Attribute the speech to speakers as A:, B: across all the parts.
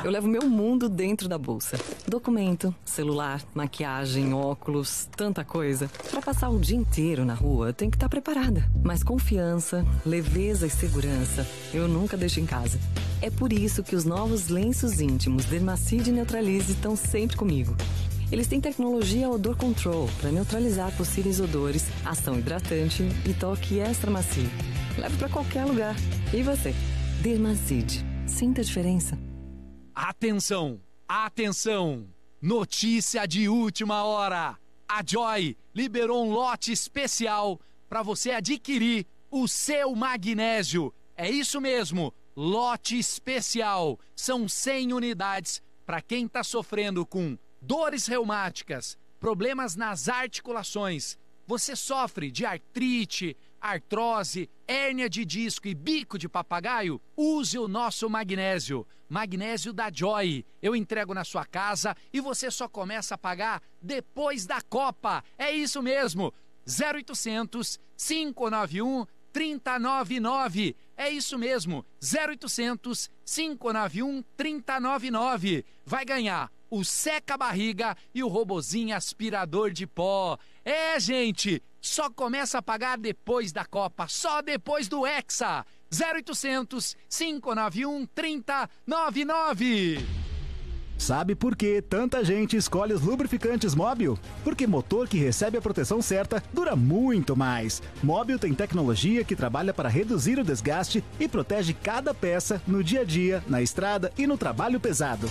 A: Eu levo meu mundo dentro da bolsa. Documento, celular, maquiagem, óculos, tanta coisa. Para passar o dia inteiro na rua, tem que estar preparada. Mas confiança, leveza e segurança, eu nunca deixo em casa. É por isso que os novos lenços íntimos Dermacide e Neutralize estão sempre comigo. Eles têm tecnologia Odor Control para neutralizar possíveis odores, ação hidratante e toque extra macio. Leve para qualquer lugar. E você? Dermacide. Sinta a diferença.
B: Atenção! Atenção! Notícia de última hora! A Joy liberou um lote especial para você adquirir o seu magnésio. É isso mesmo, lote especial. São 100 unidades para quem está sofrendo com dores reumáticas, problemas nas articulações. Você sofre de artrite, artrose, hérnia de disco e bico de papagaio? Use o nosso magnésio. Magnésio da Joy. Eu entrego na sua casa e você só começa a pagar depois da Copa. É isso mesmo. 0800 591 3099. É isso mesmo. 0800 591 3099. Vai ganhar o seca-barriga e o robozinho aspirador de pó. É, gente, só começa a pagar depois da Copa, só depois do Hexa. 0800 591 3099.
C: Sabe por que tanta gente escolhe os lubrificantes Móbil? Porque motor que recebe a proteção certa dura muito mais. Móbil tem tecnologia que trabalha para reduzir o desgaste e protege cada peça no dia a dia, na estrada e no trabalho pesado.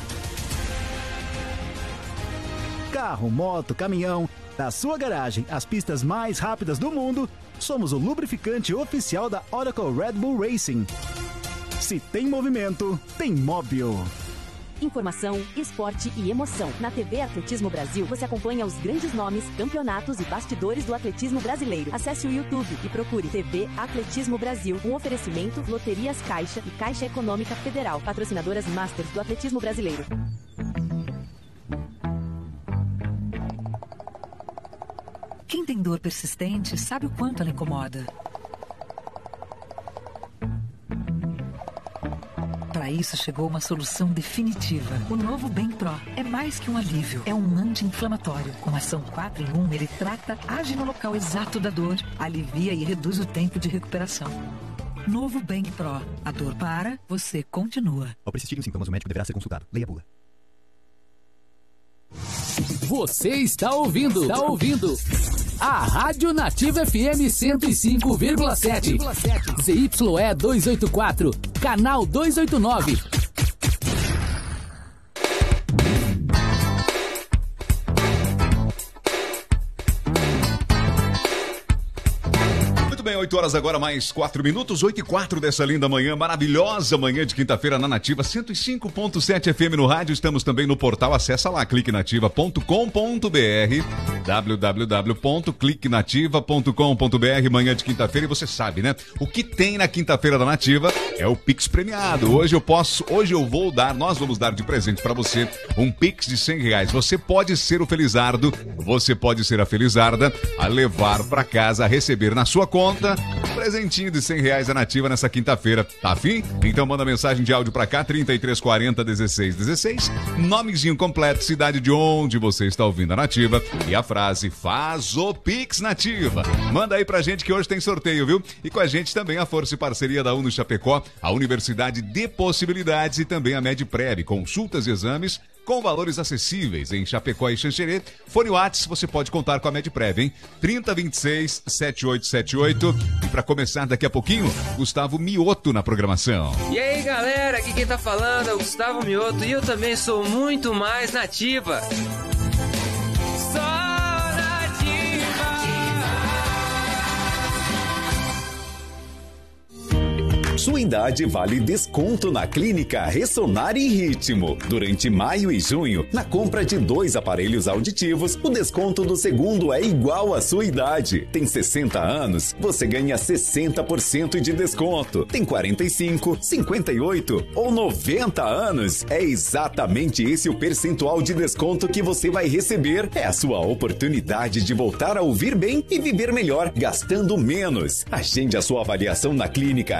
C: Carro, moto, caminhão, da sua garagem às pistas mais rápidas do mundo, somos o lubrificante oficial da Oracle Red Bull Racing. Se tem movimento, tem Móbil.
D: Informação, esporte e emoção. Na TV Atletismo Brasil, você acompanha os grandes nomes, campeonatos e bastidores do atletismo brasileiro. Acesse o YouTube e procure TV Atletismo Brasil. Um oferecimento, Loterias Caixa e Caixa Econômica Federal. Patrocinadoras Masters do atletismo brasileiro.
E: Quem tem dor persistente sabe o quanto ela incomoda. Para isso chegou uma solução definitiva. O novo Bem Pro é mais que um alívio, é um anti-inflamatório. Com ação 4 em 1, ele trata, age no local exato da dor, alivia e reduz o tempo de recuperação. Novo Bem Pro. A dor para, você continua.
F: Ao persistirem os sintomas, o médico deverá ser consultado. Leia a bula.
G: Você está ouvindo a Rádio Nativa FM 105,7. ZYE 284, canal 289.
H: Muito bem, 8 horas agora, mais 4 minutos, 8:04 dessa linda manhã, maravilhosa manhã de quinta-feira na Nativa, 105.7 FM no rádio, estamos também no portal, acessa lá, cliquenativa.com.br, www.cliquenativa.com.br, manhã de quinta-feira, e você sabe, né? O que tem na quinta-feira da Nativa é o Pix premiado. Nós vamos dar de presente para você um Pix de R$100. Você pode ser o felizardo, você pode ser a felizarda a levar para casa, a receber na sua conta um presentinho de R$100 da Nativa nessa quinta-feira. Tá afim? Então manda mensagem de áudio pra cá, 3340 1616, nomezinho completo, cidade de onde você está ouvindo a Nativa e a frase faz o Pix Nativa. Manda aí pra gente que hoje tem sorteio, viu? E com a gente também a força e parceria da Uno Chapecó, a Universidade de Possibilidades e também a Medprev, consultas e exames com valores acessíveis em Chapecó e Xanxerê. Fone Whats, você pode contar com a Medprev, hein? 3026-7878. E para começar daqui a pouquinho, Gustavo Mioto na programação.
I: E aí, galera, aqui quem tá falando é o Gustavo Mioto e eu também sou muito mais nativa.
J: Sua idade vale desconto na Clínica Ressonar e Ritmo. Durante maio e junho, na compra de 2 aparelhos auditivos, o desconto do segundo é igual à sua idade. Tem 60 anos, você ganha 60% de desconto. Tem 45, 58 ou 90 anos, é exatamente esse o percentual de desconto que você vai receber. É a sua oportunidade de voltar a ouvir bem e viver melhor, gastando menos. Agende a sua avaliação na Clínica Ressonar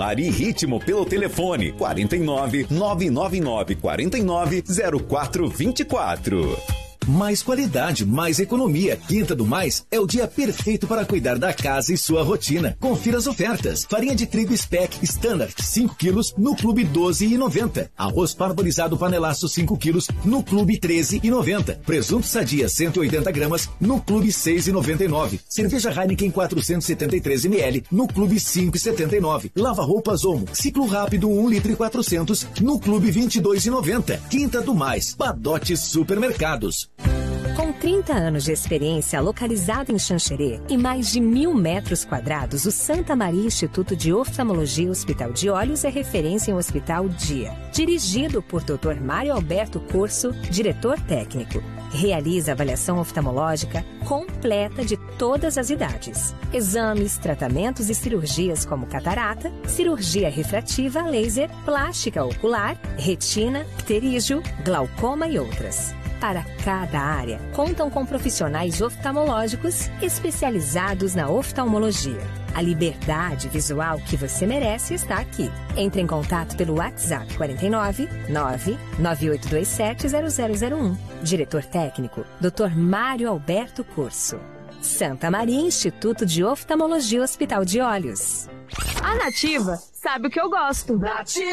J: Ressonare Ritmo pelo telefone 49 999 49 0424.
K: Mais qualidade, mais economia. Quinta do Mais é o dia perfeito para cuidar da casa e sua rotina. Confira as ofertas. Farinha de trigo Spec Standard 5 quilos no Clube 12,90. Arroz parbolizado panelaço 5 quilos no Clube 13,90. Presunto Sadia 180 gramas no Clube 6,99. Cerveja Heineken 473 ml no Clube 5,79. Lava roupas Omo ciclo rápido 1 litro e 400 no Clube 22,90. Quinta do Mais, Badotes Supermercados.
L: Com 30 anos de experiência localizado em Xanxerê e mais de 1.000 metros quadrados, o Santa Maria Instituto de Oftalmologia Hospital de Olhos é referência em Hospital Dia. Dirigido por Dr. Mário Alberto Corso, diretor técnico. Realiza avaliação oftalmológica completa de todas as idades. Exames, tratamentos e cirurgias como catarata, cirurgia refrativa, laser, plástica ocular, retina, pterígio, glaucoma e outras. Para cada área, contam com profissionais oftalmológicos especializados na oftalmologia. A liberdade visual que você merece está aqui. Entre em contato pelo WhatsApp 49 99827 0001. Diretor técnico, Dr. Mário Alberto Corso. Santa Maria Instituto de Oftalmologia Hospital de Olhos.
M: A Nativa sabe o que eu gosto. Nativa!